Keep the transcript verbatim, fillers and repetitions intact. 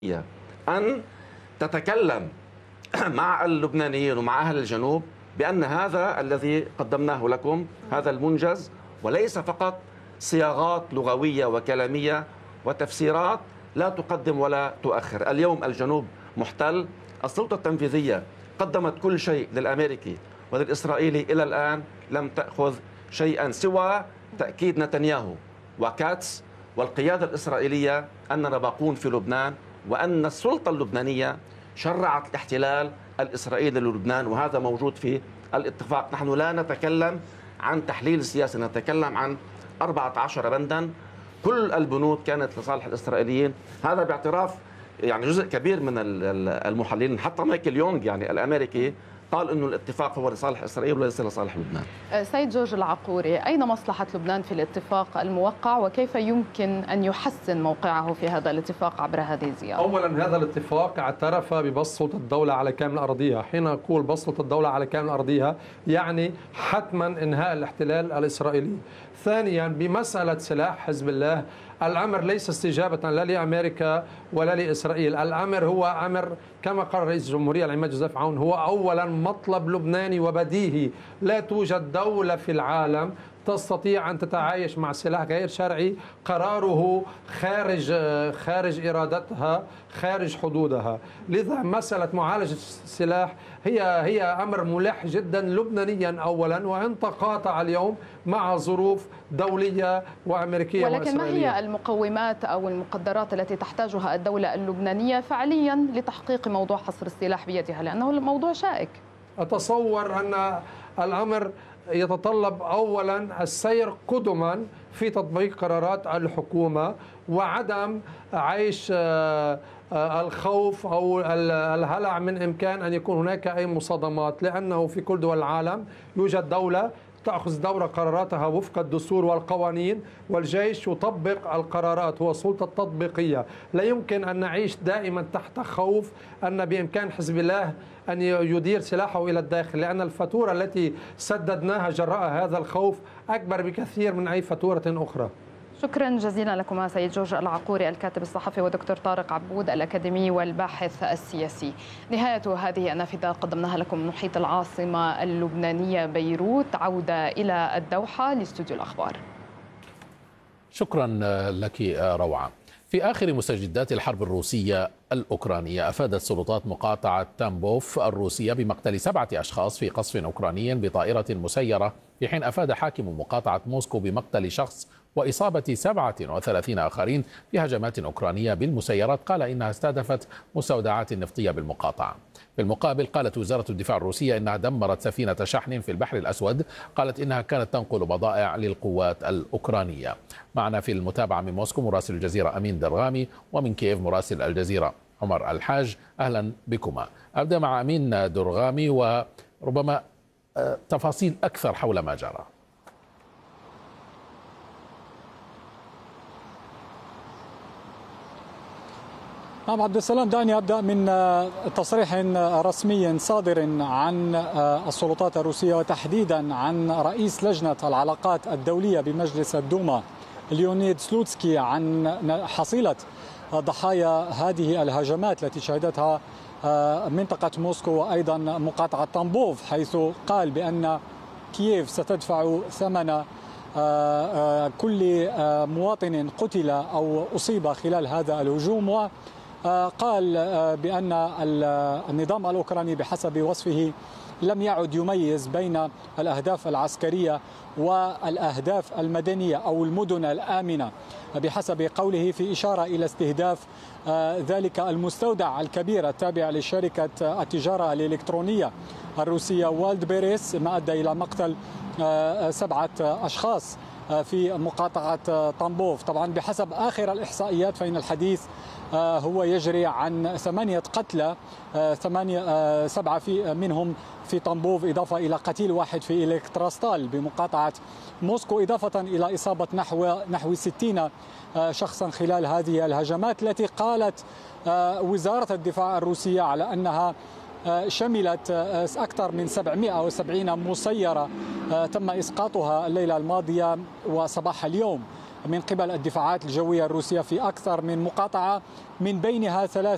أن تتكلم مع اللبنانيين ومع أهل الجنوب بأن هذا الذي قدمناه لكم هذا المنجز، وليس فقط صياغات لغوية وكلامية وتفسيرات لا تقدم ولا تؤخر. اليوم الجنوب محتل، السلطة التنفيذية قدمت كل شيء للأمريكي وللإسرائيلي، إلى الآن لم تأخذ شيئا سوى تأكيد نتنياهو وكاتس والقيادة الإسرائيلية أننا باقون في لبنان، وأن السلطة اللبنانية شرعت الاحتلال الإسرائيلي للبنان، وهذا موجود في الاتفاق. نحن لا نتكلم عن تحليل سياسي، نتكلم عن أربعة عشر بندا كل البنود كانت لصالح الإسرائيليين. هذا باعتراف يعني جزء كبير من المحللين، حتى مايكل يونغ يعني الأمريكي قال إنه الاتفاق هو لصالح إسرائيل وليس لصالح لبنان. سيد جورج العقوري، أين مصلحة لبنان في الاتفاق الموقع، وكيف يمكن أن يحسن موقعه في هذا الاتفاق عبر هذه الزيارة؟ أولا، هذا الاتفاق اعترف ببسط سلطة الدولة على كامل أراضيها. حين أقول بسط سلطة الدولة على كامل أراضيها يعني حتما إنهاء الاحتلال الإسرائيلي. ثانيا، بمسألة سلاح حزب الله، الأمر ليس استجابة لا لأمريكا ولا لإسرائيل. الأمر هو أمر كما قال رئيس الجمهورية العماد جوزيف عون، هو أولا مطلب لبناني وبديهي. لا توجد دولة في العالم تستطيع أن تتعايش مع سلاح غير شرعي قراره خارج خارج إرادتها، خارج حدودها. لذا مسألة معالجة السلاح هي هي أمر ملح جدا لبنانيا أولا، وأن تقاطع اليوم مع ظروف دولية وأمريكية ولكن وإسرائيلية. ما هي المقومات أو المقدرات التي تحتاجها الدولة اللبنانية فعليا لتحقيق موضوع حصر السلاح بيدها، لأنه الموضوع شائك؟ أتصور أن الأمر يتطلب أولا السير قدما في تطبيق قرارات الحكومة، وعدم عيش الخوف أو الهلع من إمكان أن يكون هناك أي مصادمات، لأنه في كل دول العالم يوجد دولة تأخذ دورة قراراتها وفق الدستور والقوانين، والجيش يطبق القرارات، هو السلطة التطبيقية. لا يمكن أن نعيش دائما تحت خوف أن بإمكان حزب الله أن يدير سلاحه إلى الداخل، لأن الفاتورة التي سددناها جراء هذا الخوف أكبر بكثير من أي فاتورة أخرى. شكرا جزيلا لكم سيد جورج العقوري الكاتب الصحفي، ودكتور طارق عبود الأكاديمي والباحث السياسي. نهاية هذه النافذة قدمناها لكم من محيط العاصمة اللبنانية بيروت. عودة إلى الدوحة لاستوديو الأخبار. شكرا لك روعة. في آخر مستجدات الحرب الروسية الأوكرانية، أفادت سلطات مقاطعة تامبوف الروسية بمقتل سبعة أشخاص في قصف أوكراني بطائرة مسيرة، في حين أفاد حاكم مقاطعة موسكو بمقتل شخص وإصابة سبعة وثلاثين آخرين في هجمات أوكرانية بالمسيرات، قال إنها استهدفت مستودعات نفطية بالمقاطعة. في المقابل، قالت وزارة الدفاع الروسية إنها دمرت سفينة شحن في البحر الأسود، قالت إنها كانت تنقل بضائع للقوات الأوكرانية. معنا في المتابعة من موسكو مراسل الجزيرة أمين درغامي، ومن كييف مراسل الجزيرة عمر الحاج. أهلا بكما. أبدأ مع أمين درغامي وربما تفاصيل أكثر حول ما جرى. نعم عبد السلام، دعني أبدأ من تصريح رسمي صادر عن السلطات الروسية، وتحديدا عن رئيس لجنة العلاقات الدولية بمجلس الدوما ليونيد سلوتسكي عن حصيلة ضحايا هذه الهجمات التي شهدتها منطقة موسكو وأيضا مقاطعة تامبوف، حيث قال بأن كييف ستدفع ثمن كل مواطن قتل أو أصيب خلال هذا الهجوم. وقال بأن النظام الأوكراني بحسب وصفه لم يعد يميز بين الأهداف العسكرية والأهداف المدنية أو المدن الآمنة، بحسب قوله في إشارة إلى استهداف ذلك المستودع الكبير التابع لشركة التجارة الإلكترونية الروسية والد بيريس، ما أدى إلى مقتل سبعة أشخاص في مقاطعة تامبوف. طبعا بحسب آخر الإحصائيات فإن الحديث هو يجري عن ثمانية قتلى، ثمانية سبعة في منهم في تامبوف، إضافة إلى قتيل واحد في إلكتراستال بمقاطعة موسكو، إضافة إلى إصابة نحو نحو ستين شخصا خلال هذه الهجمات التي قالت وزارة الدفاع الروسية على أنها شملت أكثر من سبعمائة وسبعين مسيرة تم إسقاطها الليلة الماضية وصباح اليوم من قبل الدفاعات الجوية الروسية في أكثر من مقاطعة، من بينها ثلاث